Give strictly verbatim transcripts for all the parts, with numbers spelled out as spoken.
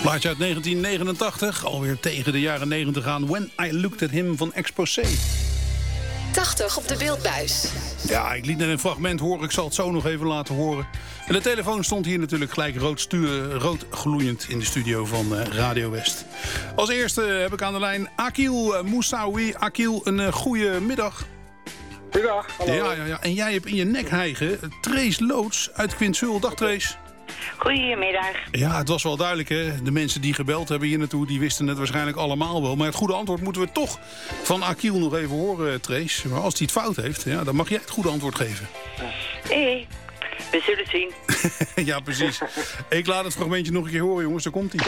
Plaatje uit negentien negenentachtig, alweer tegen de jaren negentig aan. When I Looked at Him van Exposé. tachtig op de beeldbuis. Ja, ik liet net een fragment horen. Ik zal het zo nog even laten horen. En de telefoon stond hier natuurlijk gelijk rood, stuur, rood gloeiend in de studio van uh, Radio West. Als eerste heb ik aan de lijn Akil uh, Moussaoui. Akil, een uh, goede middag. Goedendag, hallo. Ja, ja, ja. En jij hebt in je nek hijgen Trace Loods uit Quintzul. Dag Trace. Goedemiddag. Ja, het was wel duidelijk, hè. De mensen die gebeld hebben hier naartoe, die wisten het waarschijnlijk allemaal wel. Maar het goede antwoord moeten we toch van Akil nog even horen, Trace. Maar als hij het fout heeft, ja, dan mag jij het goede antwoord geven. Hé, we zullen het zien. Ja, precies. Ik laat het fragmentje nog een keer horen, jongens. Daar komt hij.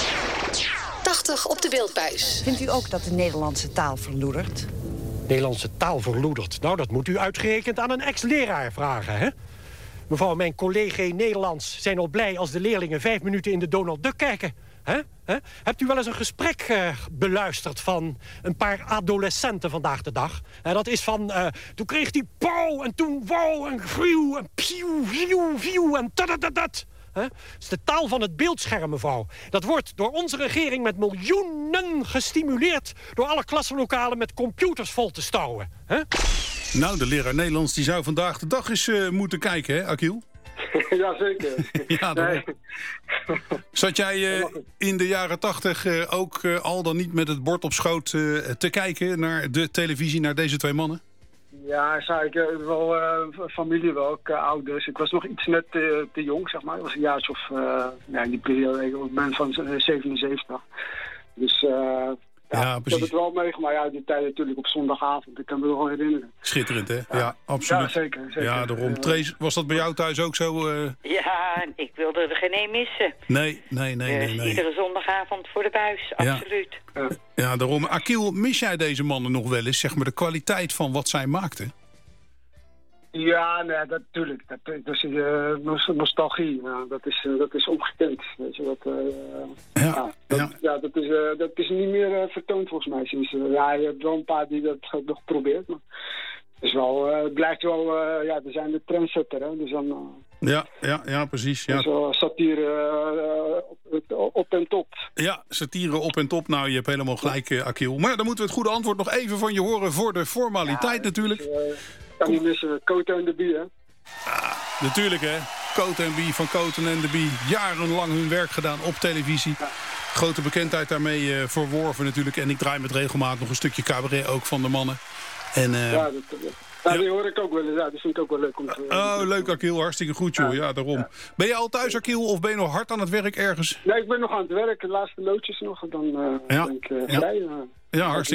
tachtig op de beeldbuis. Vindt u ook dat de Nederlandse taal verloedert? Nederlandse taal verloedert. Nou, dat moet u uitgerekend aan een ex-leraar vragen, hè? Mevrouw, mijn collega Nederlands zijn al blij als de leerlingen vijf minuten in de Donald Duck kijken. Hè? Hè? Hebt u wel eens een gesprek uh, beluisterd van een paar adolescenten vandaag de dag? Uh, dat is van, uh, toen kreeg die pauw en toen wauw en gruw en pieuw, vieuw, vieuw en tadadadat. Huh? Dat is de taal van het beeldscherm, mevrouw. Dat wordt door onze regering met miljoenen gestimuleerd door alle klassenlokalen met computers vol te stouwen. Huh? Nou, de leraar Nederlands die zou vandaag de dag eens uh, moeten kijken, hè, Akil? Jazeker. Ja, nee. Zat jij uh, in de jaren tachtig uh, ook uh, al dan niet met het bord op schoot uh, te kijken naar de televisie, naar deze twee mannen? Ja, zei ik, uh, wel uh, familie wel, ook uh, ouders. Ik was nog iets net uh, te jong, zeg maar. Ik was een jaartje of, uh, ja, in die periode, ik ben van uh, zevenenzeventig. Dus... Uh, Ja, ja, precies. Ik heb het wel meegemaakt. Ja, die tijd natuurlijk op zondagavond. Ik kan me wel herinneren. Schitterend, hè? Ja, ja absoluut. Ja, zeker. zeker. Ja, daarom. Trace, was dat bij jou thuis ook zo? Uh... Ja, ik wilde er geen één missen. Nee, nee, nee, nee, nee. Iedere zondagavond voor de buis, absoluut. Ja, ja, daarom. Akil, mis jij deze mannen nog wel eens? Zeg maar de kwaliteit van wat zij maakten? Ja, nee, dat natuurlijk. Dat, dat is uh, nostalgie. Ja, dat, is, uh, dat is ongekend. Weet je, dat, uh, ja, ja, dat, ja. ja, dat, is, uh, dat is niet meer uh, vertoond volgens mij. Sinds, uh, ja, je hebt wel een paar die dat nog geprobeerd. Maar het is wel, uh, het blijft wel, uh, ja, we zijn de trendsetter. Hè, dus dan, uh, ja, ja, ja, precies. Ja. Dus wel satire uh, op, op en top. Ja, satire op en top. Nou, je hebt helemaal gelijk, uh, Akil. Maar dan moeten we het goede antwoord nog even van je horen voor de formaliteit ja, natuurlijk. Is, uh, kan niet missen, Koten en de Bie, hè? Ah, natuurlijk, hè. Koten en Bie van Koten en de Bie. Jarenlang hun werk gedaan op televisie. Ja. Grote bekendheid daarmee uh, verworven natuurlijk. En ik draai met regelmaat nog een stukje cabaret ook van de mannen. En, uh, ja, dat, dat, ja, die hoor ik ook wel. Ja, die vind ik ook wel leuk om te... Oh, leuk, Akil. Hartstikke goed, joh. Ja, ja daarom. Ja. Ben je al thuis, Akil, of ben je nog hard aan het werk ergens? Nee, ik ben nog aan het werk. De laatste loodjes nog. Dan uh, ja. ben ik uh, ja. vrij. Uh, ja, hartstikke